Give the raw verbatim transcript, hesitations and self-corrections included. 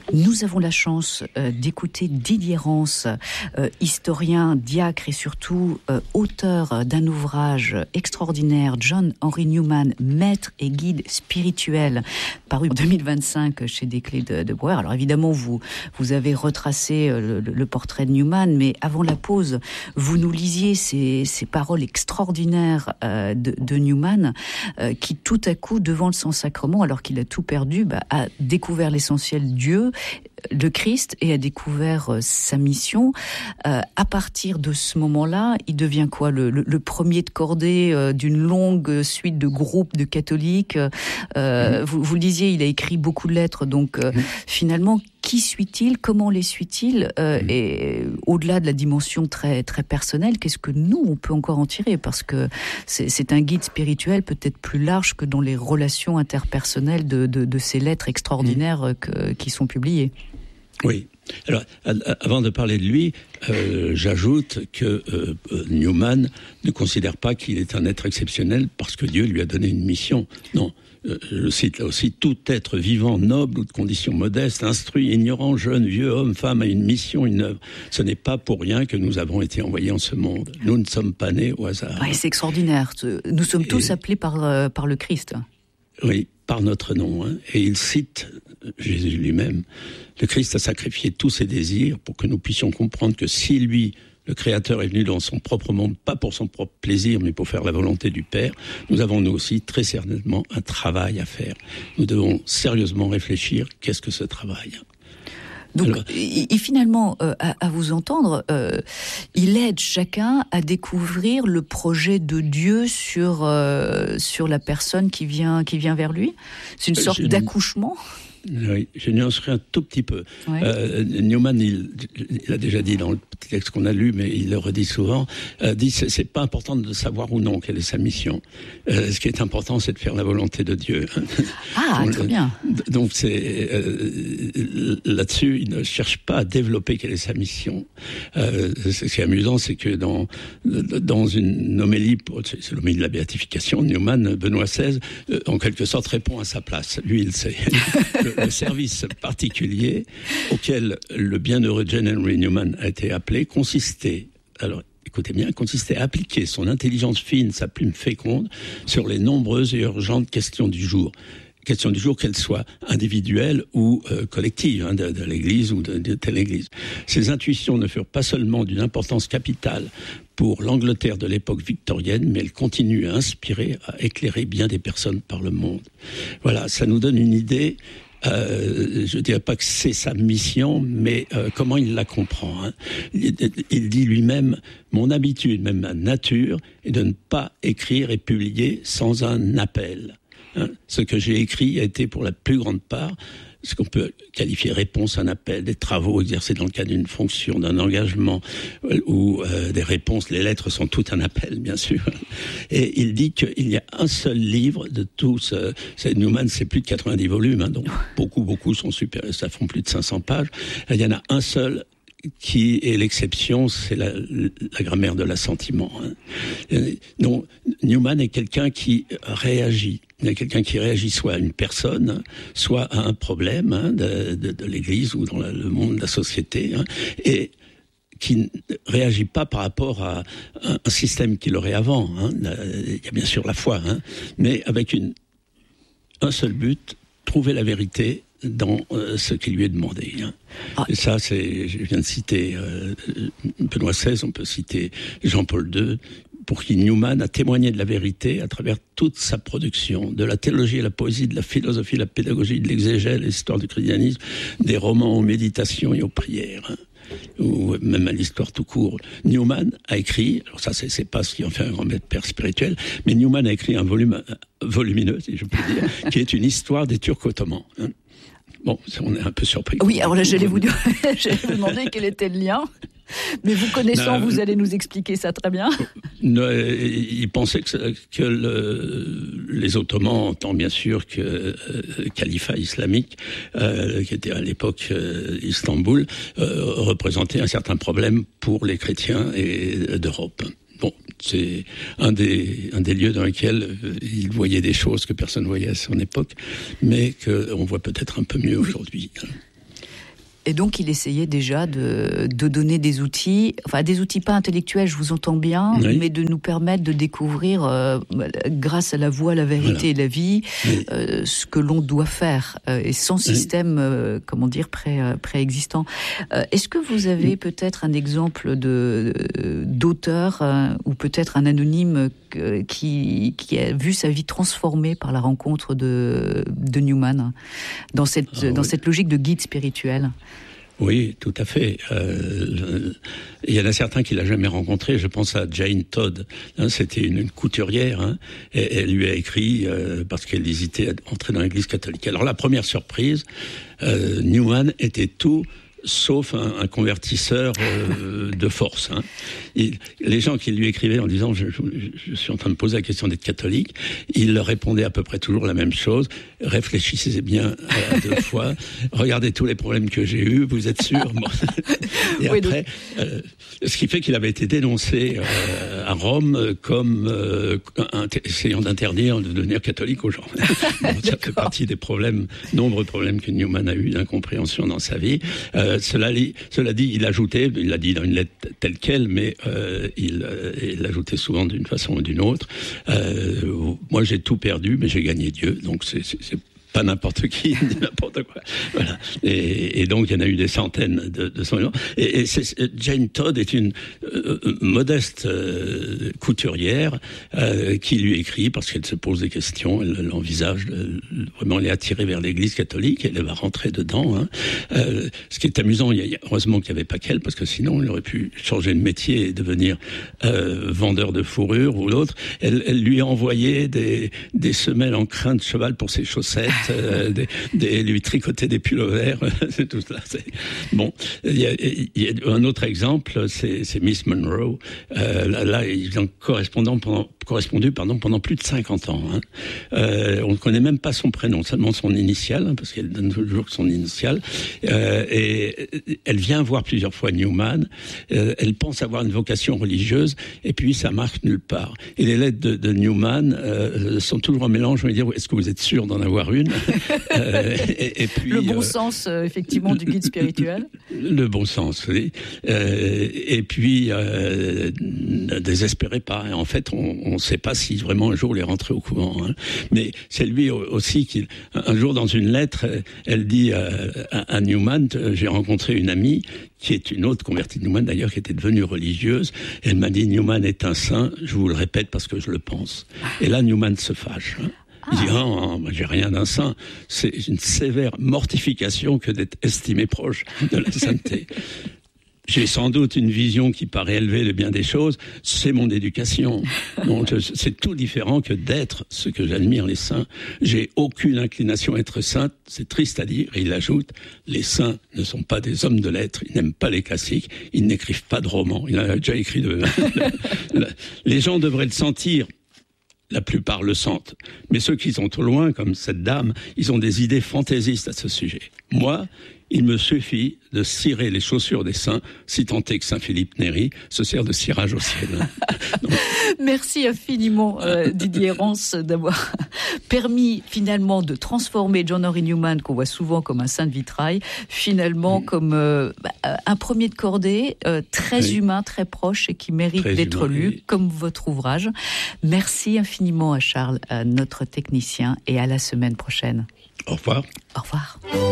Nous avons la chance euh, d'écouter Didier Rance, euh, historien, diacre et surtout euh, auteur d'un ouvrage extraordinaire, John Henry Newman, maître et guide spirituel, paru en deux mille vingt-cinq chez Desclés de, de Brouwer. Alors évidemment, vous, vous avez retracé le, le portrait de Newman, mais avant la pause, vous nous lisiez ces, ces paroles extraordinaires euh, de, de Newman, euh, qui tout à coup, devant le Saint-Sacrement, alors qu'il a tout perdu, bah, a découvert l'essentiel, Dieu, le Christ, et a découvert euh, sa mission. Euh, à partir de ce moment-là, il devient quoi, le, le, le premier de cordée euh, d'une longue suite de groupes de catholiques. Euh, mmh. vous, vous le disiez, il a écrit beaucoup de lettres, donc euh, mmh. finalement, qui suit-il, comment les suit-il, euh, mmh. et au-delà de la dimension très très personnelle, qu'est-ce que nous on peut encore en tirer, parce que c'est, c'est un guide spirituel peut-être plus large que dans les relations interpersonnelles de, de, de ces lettres extraordinaires mmh. que, qui sont publiées. Oui. Alors, avant de parler de lui, euh, j'ajoute que euh, Newman ne considère pas qu'il est un être exceptionnel parce que Dieu lui a donné une mission. Non. Je cite là aussi, tout être vivant, noble ou de condition modeste, instruit, ignorant, jeune, vieux, homme, femme, a une mission, une œuvre. Ce n'est pas pour rien que nous avons été envoyés en ce monde. Nous ne sommes pas nés au hasard. Ouais, c'est extraordinaire. Nous sommes tous Et... appelés par, euh, par le Christ. Oui, par notre nom. Hein. Et il cite Jésus lui-même. Le Christ a sacrifié tous ses désirs pour que nous puissions comprendre que si lui, le Créateur, est venu dans son propre monde, pas pour son propre plaisir, mais pour faire la volonté du Père, nous avons nous aussi très certainement un travail à faire. Nous devons sérieusement réfléchir, qu'est-ce que ce travail ? Donc, Alors, et, et finalement, euh, à, à vous entendre, euh, il aide chacun à découvrir le projet de Dieu sur euh, sur la personne qui vient qui vient vers lui. C'est une sorte je... d'accouchement. Oui, je nuancerai un tout petit peu. Ouais. Euh, Newman, il, il a déjà dit dans le petit texte qu'on a lu, mais il le redit souvent, euh, dit c'est, c'est pas important de savoir ou non quelle est sa mission. Euh, ce qui est important, c'est de faire la volonté de Dieu. Ah, donc, très bien. Donc c'est euh, là-dessus, il ne cherche pas à développer quelle est sa mission. Euh, ce qui est amusant, c'est que dans dans une homélie, c'est, c'est l'homélie de la béatification, Newman, Benoît seize, euh, en quelque sorte répond à sa place. Lui, il sait. le, le service particulier auquel le bienheureux John Henry Newman a été appelé consistait, alors écoutez bien, consistait à appliquer son intelligence fine, sa plume féconde, sur les nombreuses et urgentes questions du jour. Question du jour, qu'elle soit individuelle ou euh, collective, hein, de, de l'Église ou de, de telle Église. Ces intuitions ne furent pas seulement d'une importance capitale pour l'Angleterre de l'époque victorienne, mais elles continuent à inspirer, à éclairer bien des personnes par le monde. Voilà, ça nous donne une idée. Euh, je ne dirais pas que c'est sa mission, mais euh, comment il la comprend. Hein. Il, il dit lui-même, mon habitude, même ma nature, est de ne pas écrire et publier sans un appel. Hein. Ce que j'ai écrit a été pour la plus grande part ce qu'on peut qualifier réponse à un appel, des travaux exercés dans le cadre d'une fonction, d'un engagement, euh, ou euh, des réponses. Les lettres sont tout un appel, bien sûr. Et il dit qu'il y a un seul livre de tous. Euh, c'est, Newman, c'est plus de quatre-vingt-dix volumes, hein, donc beaucoup, beaucoup sont supérieurs, ça font plus de cinq cents pages. Il y en a un seul qui est l'exception, c'est la, la grammaire de l'assentiment. Hein. Donc, Newman est quelqu'un qui réagit. Il y a quelqu'un qui réagit soit à une personne, soit à un problème, hein, de, de, de l'Église ou dans la, le monde de la société, hein, et qui ne réagit pas par rapport à un, un système qu'il aurait avant. Hein. Il y a bien sûr la foi, hein, mais avec une, un seul but, trouver la vérité dans euh, ce qui lui est demandé. Hein. Ah. Et ça, c'est, je viens de citer euh, Benoît seize, on peut citer Jean-Paul deux, pour qui Newman a témoigné de la vérité à travers toute sa production, de la théologie à la poésie, de la philosophie, la pédagogie, de l'exégèse, l'histoire du christianisme, des romans aux méditations et aux prières, hein, ou même à l'histoire tout court. Newman a écrit, alors ça c'est, c'est pas ce qui en fait un grand père spirituel, mais Newman a écrit un volume volumineux, si je peux dire, qui est une histoire des Turcs ottomans. Hein. Bon, on est un peu surpris. Oui, alors là, j'allais vous, j'allais vous demander quel était le lien. Mais vous connaissant, non, vous allez nous expliquer ça très bien. Non, il pensait que, que le, les Ottomans, en tant bien sûr que euh, califat islamique, euh, qui était à l'époque euh, Istanbul, euh, représentait un certain problème pour les chrétiens et, d'Europe. Bon, c'est un des, un des lieux dans lesquels il voyait des choses que personne ne voyait à son époque, mais qu'on voit peut-être un peu mieux aujourd'hui. Et donc, il essayait déjà de, de donner des outils, enfin des outils pas intellectuels, je vous entends bien, oui. mais de nous permettre de découvrir, euh, grâce à la voix, la vérité voilà. et la vie, oui. euh, ce que l'on doit faire, euh, et sans système, oui. euh, comment dire, pré, euh, préexistant. Euh, est-ce que vous avez oui. peut-être un exemple de, de, d'auteur, euh, ou peut-être un anonyme euh, qui, qui a vu sa vie transformée par la rencontre de, de Newman, dans cette, ah, dans oui. cette logique de guide spirituel? Oui, tout à fait. Euh, il y en a certains qui l'a jamais rencontré. Je pense à Jane Todd. Hein, c'était une, une couturière. Hein, et elle lui a écrit euh, parce qu'elle hésitait à entrer dans l'Église catholique. Alors la première surprise, euh, Newman était tout sauf un, un convertisseur euh, de force. Hein. Et les gens qui lui écrivaient en disant je, je, je suis en train de poser la question d'être catholique, il leur répondait à peu près toujours la même chose. Réfléchissez bien à deux fois. Regardez tous les problèmes que j'ai eus. Vous êtes sûr? Bon. Et oui, après, euh, ce qui fait qu'il avait été dénoncé euh, à Rome comme euh, un, essayant d'interdire de devenir catholique aux gens. Bon, ça fait partie des problèmes, nombreux problèmes que Newman a eu d'incompréhension dans sa vie. Euh, Cela, cela dit, il ajoutait, il l'a dit dans une lettre telle quelle, mais euh, il, euh, il l'ajoutait souvent d'une façon ou d'une autre. Euh, moi, j'ai tout perdu, mais j'ai gagné Dieu. Donc, c'est, c'est, c'est pas n'importe qui, ni n'importe quoi. Voilà. Et, et donc, il y en a eu des centaines de, de son nom. Et, et c'est, Jane Todd est une euh, modeste euh, couturière euh, qui lui écrit parce qu'elle se pose des questions. Elle, elle envisage de, vraiment les attirer vers l'Église catholique. Elle va rentrer dedans. Hein. Euh, ce qui est amusant, il y a, heureusement qu'il n'y avait pas qu'elle, parce que sinon, il aurait pu changer de métier et devenir euh, vendeur de fourrure ou l'autre. Elle, elle lui a envoyé des, des semelles en crin de cheval pour ses chaussettes. Euh, des, des, lui tricoter des pullovers, c'est tout ça. C'est... Bon, il y, a, il y a un autre exemple, c'est, c'est Miss Monroe. Euh, là, là, ils ont correspondant pendant, correspondu pardon, pendant plus de cinquante ans. Hein. Euh, on ne connaît même pas son prénom, seulement son initiale, hein, parce qu'elle donne toujours son initiale. Euh, et elle vient voir plusieurs fois Newman. Euh, elle pense avoir une vocation religieuse, et puis ça marche nulle part. Et les lettres de, de Newman euh, sont toujours un mélange. On va dire, est-ce que vous êtes sûr d'en avoir une? euh, et, et puis, le bon euh, sens, euh, effectivement, du guide spirituel. Le bon sens, oui. Euh, et puis, euh, ne désespérez pas. En fait, on ne sait pas si vraiment un jour il est rentré au couvent. Hein. Mais c'est lui aussi qui, un jour dans une lettre, elle dit euh, à, à Newman, j'ai rencontré une amie qui est une autre convertie de Newman d'ailleurs, qui était devenue religieuse. Elle m'a dit, Newman est un saint, je vous le répète parce que je le pense. Et là, Newman se fâche. Hein. Il dit, ah, oh, moi, j'ai rien d'un saint. C'est une sévère mortification que d'être estimé proche de la sainteté. J'ai sans doute une vision qui paraît élevée de bien des choses. C'est mon éducation. Donc, c'est tout différent que d'être ce que j'admire les saints. J'ai aucune inclination à être saint. C'est triste à dire. Et il ajoute, les saints ne sont pas des hommes de lettres. Ils n'aiment pas les classiques. Ils n'écrivent pas de romans. Il a déjà écrit de... Les gens devraient le sentir. La plupart le sentent. Mais ceux qui sont au loin, comme cette dame, ils ont des idées fantaisistes à ce sujet. Moi, il me suffit de cirer les chaussures des saints, si tant est que Saint-Philippe Néri se sert de cirage au ciel. Donc... Merci infiniment, euh, Didier Rance, d'avoir permis finalement de transformer John-Henry Newman, qu'on voit souvent comme un saint de vitrail, finalement mmh. comme euh, un premier de cordée, euh, très oui. humain, très proche et qui mérite très d'être humain, lu, oui. comme votre ouvrage. Merci infiniment à Charles, à notre technicien, et à la semaine prochaine. Au revoir. Au revoir.